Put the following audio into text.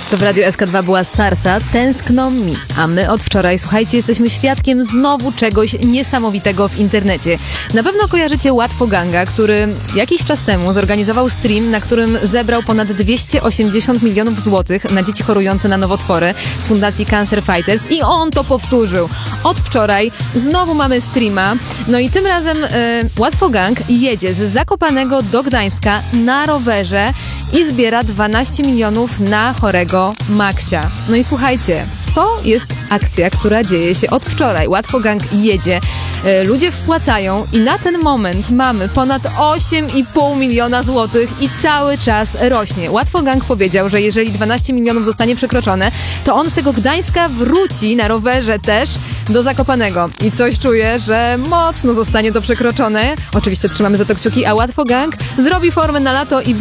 To w Radiu SK2 była Sarsa, Tęskno mi. A my od wczoraj, słuchajcie, jesteśmy świadkiem znowu czegoś niesamowitego w internecie. Na pewno kojarzycie Łatwo Ganga, który jakiś czas temu zorganizował stream, na którym zebrał ponad 280 milionów złotych na dzieci chorujące na nowotwory z fundacji Cancer Fighters i on to powtórzył. Od wczoraj znowu mamy streama, no i tym razem Łatwo Gang jedzie z Zakopanego do Gdańska na rowerze i zbiera 12 milionów na chorego Maksia. No i słuchajcie, to jest akcja, która dzieje się od wczoraj. Łatwo Gang jedzie, ludzie wpłacają i na ten moment mamy ponad 8,5 miliona złotych i cały czas rośnie. Łatwo Gang powiedział, że jeżeli 12 milionów zostanie przekroczone, to on z tego Gdańska wróci na rowerze też do Zakopanego. I coś czuję, że mocno zostanie to przekroczone. Oczywiście trzymamy za to kciuki, a Łatwo Gang zrobi formę na lato i